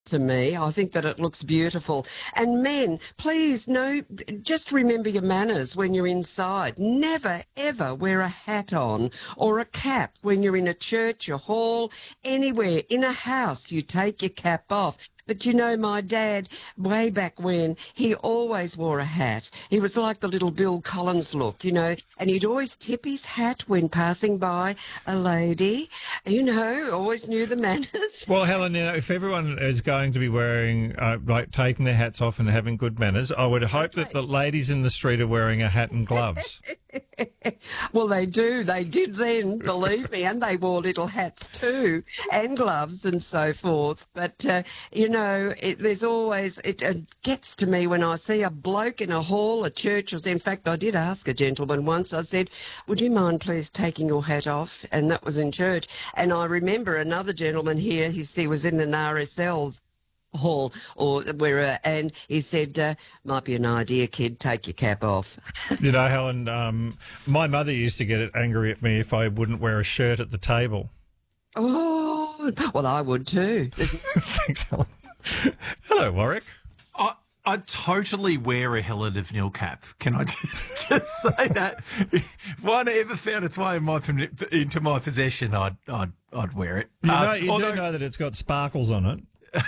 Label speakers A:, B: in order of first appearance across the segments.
A: to me. I think that it looks beautiful. And men, please, no, just remember your manners when you're inside. Never, ever wear a hat on or a cap when you're in a church, a hall, anywhere. In a house, you take your cap off. But you know, my dad, way back when, he always wore a hat. He was like the little Bill Collins look, you know, and he'd always tip his hat when passing by a lady, you know, always knew the manners.
B: Well, Helen, you know, if everyone is going to be wearing, like taking their hats off and having good manners, I would hope that the ladies in the street are wearing a hat and gloves.
A: Well, they do. They did then, believe me, and they wore little hats too, and gloves and so forth. But, you know, there's always, it gets to me when I see a bloke in a hall, a church. In fact, I did ask a gentleman once, I said, would you mind please taking your hat off? And that was in church. And I remember another gentleman here, he was in an RSL hall or where and he said might be an idea, kid, take your cap off.
B: You know, Helen, my mother used to get angry at me if I wouldn't wear a shirt at the table.
A: Oh, well, I would too.
B: Thanks, Helen. Hello, Warwick.
C: I totally wear a Helen of Nil cap. Can I just say that? If one ever found its way into my possession, I'd wear it.
B: You do know that it's got sparkles on it.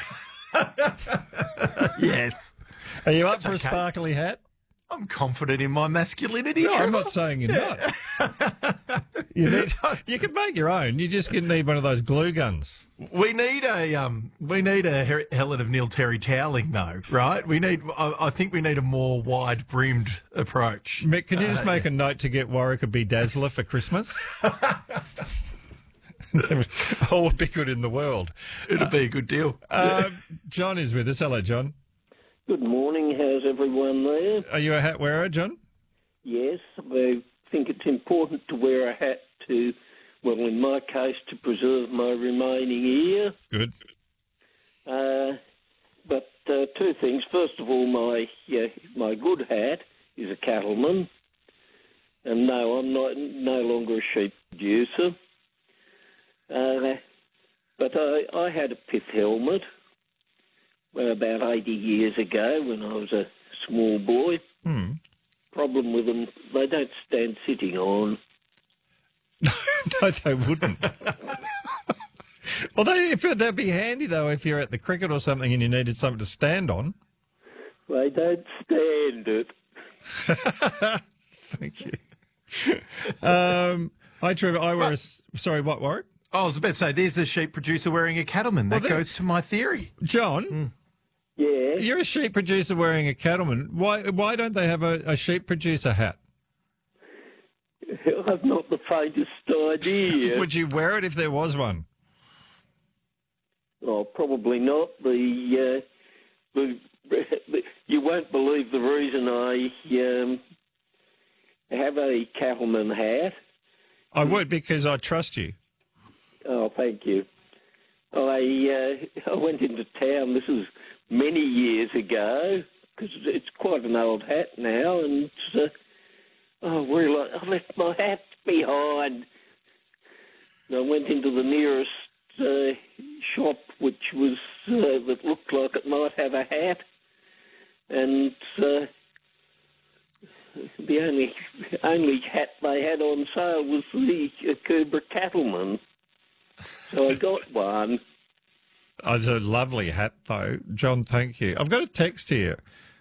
C: Yes.
B: Are you up for a sparkly hat?
C: I'm confident in my masculinity.
B: No, I'm not saying you're not. You can make your own. You just need one of those glue guns.
C: We need a Helen of Neil Terry toweling though, right? I think we need a more wide brimmed approach.
B: Mick, can you just make a note to get Warwick a bedazzler for Christmas? All would be good in the world.
C: It'd be a good deal.
B: John is with us. Hello, John.
D: Good morning. How's everyone there?
B: Are you a hat wearer, John?
D: Yes, I think it's important to wear a hat to, well, in my case, to preserve my remaining ear.
B: Good.
D: But two things. First of all, my good hat is a cattleman. And no, I'm no longer a sheep producer. But I had a pith helmet about 80 years ago when I was a small boy. Problem with them, they don't stand sitting on.
B: No, they wouldn't. Well, they'd be handy, though, if you're at the cricket or something and you needed something to stand on.
D: They don't stand it.
B: Thank you. Hi, Trevor. Sorry, what, Warwick?
C: I was about to say, there's a sheep producer wearing a cattleman. That goes to my theory.
B: John?
D: Yeah.
B: You're a sheep producer wearing a cattleman. Why don't they have a sheep producer hat?
D: I've not the faintest idea.
B: Would you wear it if there was one?
D: Oh, probably not. You won't believe the reason I have a cattleman hat.
B: I would, because I trust you.
D: Oh, thank you. I went into town, this was many years ago, because it's quite an old hat now, and I left my hat behind. And I went into the nearest shop, which was that looked like it might have a hat, and the only hat they had on sale was the Cobra Cattleman. So I got one.
B: Oh, it's a lovely hat, though. John, thank you. I've got a text here,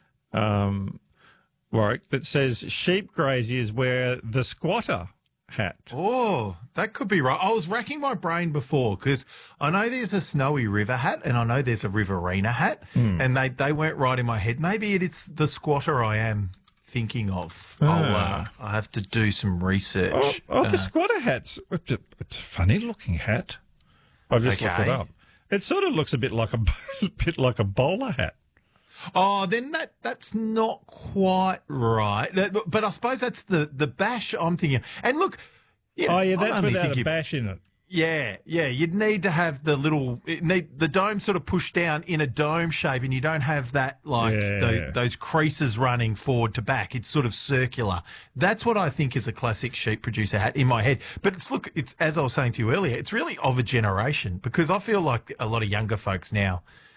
B: Warwick, that says sheep graziers wear the squatter hat.
C: Oh, that could be right. I was racking my brain before because I know there's a Snowy River hat and I know there's a Riverina hat, and they weren't right in my head. Maybe it's the squatter I am thinking of. I'll have to do some research.
B: The squatter hat's it's a funny-looking hat. I've just looked it up. It sort of looks a bit like a bowler hat.
C: Oh, then that's not quite right. But I suppose that's the bash I'm thinking. And look,
B: that's without a bash in it.
C: Yeah, you'd need to have the dome sort of pushed down in a dome shape, and you don't have that those creases running forward to back. It's sort of circular. That's what I think is a classic sheep producer hat in my head. But it's as I was saying to you earlier, it's really of a generation because I feel like a lot of younger folks now